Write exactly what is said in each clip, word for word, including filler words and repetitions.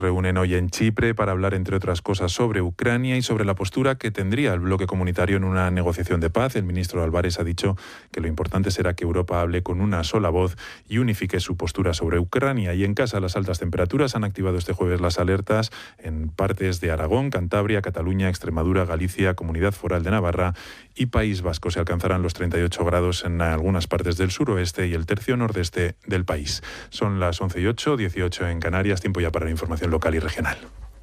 Reúnen hoy en Chipre para hablar, entre otras cosas, sobre Ucrania y sobre la postura que tendría el bloque comunitario en una negociación de paz. El ministro Álvarez ha dicho que lo importante será que Europa hable con una sola voz y unifique su postura sobre Ucrania. Y en casa, las altas temperaturas han activado este jueves las alertas en partes de Aragón, Cantabria, Cataluña, Extremadura, Galicia, Comunidad Foral de Navarra y País Vasco. Se alcanzarán los treinta y ocho grados en algunas partes del suroeste y el tercio nordeste del país. Son las once y ocho, dieciocho en Canarias. Tiempo ya para la información local y regional.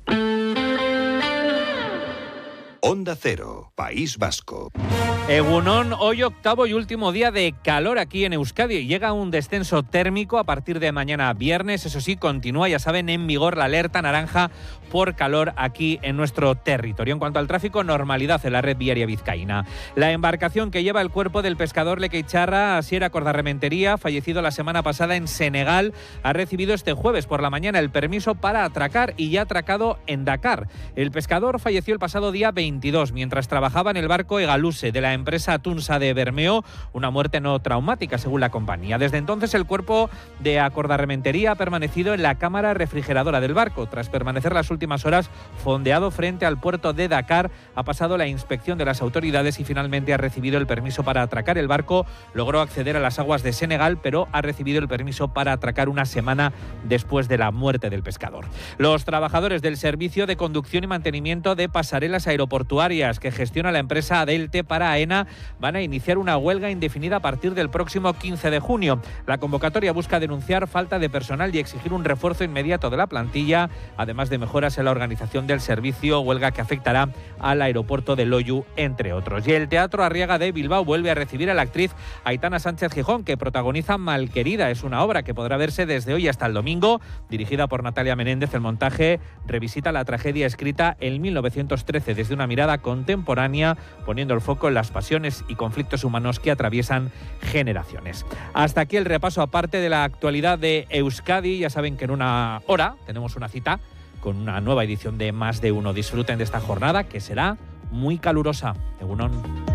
Onda Cero, País Vasco. Egunon, hoy octavo y último día de calor aquí en Euskadi. Llega un descenso térmico a partir de mañana viernes. Eso sí, continúa, ya saben, en vigor la alerta naranja por calor aquí en nuestro territorio. En cuanto al tráfico, normalidad en la red viaria vizcaína. La embarcación que lleva el cuerpo del pescador Lequeicharra Asier Acordarrementería, fallecido la semana pasada en Senegal, ha recibido este jueves por la mañana el permiso para atracar y ya ha atracado en Dakar. El pescador falleció el pasado día veintidós mientras trabajaba en el barco Egaluse de la empresa Tunsa de Bermeo, una muerte no traumática según la compañía. Desde entonces el cuerpo de Acordarrementería ha permanecido en la cámara refrigeradora del barco. Tras permanecer las últimas horas fondeado frente al puerto de Dakar, ha pasado la inspección de las autoridades y finalmente ha recibido el permiso para atracar el barco. Logró acceder a las aguas de Senegal, pero ha recibido el permiso para atracar una semana después de la muerte del pescador. Los trabajadores del servicio de conducción y mantenimiento de pasarelas aeroportuarias que gestiona la empresa Adelte para AENA van a iniciar una huelga indefinida a partir del próximo quince de junio. La convocatoria busca denunciar falta de personal y exigir un refuerzo inmediato de la plantilla, además de mejoras en la organización del servicio, huelga que afectará al aeropuerto de Loiu, entre otros. Y el Teatro Arriaga de Bilbao vuelve a recibir a la actriz Aitana Sánchez Gijón, que protagoniza Malquerida. Es una obra que podrá verse desde hoy hasta el domingo, dirigida por Natalia Menéndez. El montaje revisita la tragedia escrita en mil novecientos trece desde una mirada contemporánea, poniendo el foco en las pasiones y conflictos humanos que atraviesan generaciones. Hasta aquí el repaso aparte de la actualidad de Euskadi. Ya saben que en una hora tenemos una cita con una nueva edición de Más de Uno. Disfruten de esta jornada que será muy calurosa. Egunon.